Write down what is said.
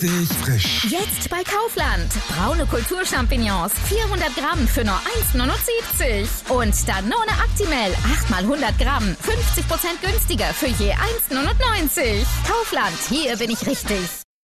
richtig frisch. Jetzt bei Kaufland. Braune Kulturchampignons, 400 Gramm für nur 1,79 €. Und Danone Actimel, 8 mal 100 Gramm, 50% günstiger für je 1,99 €. Kaufland, hier bin ich richtig.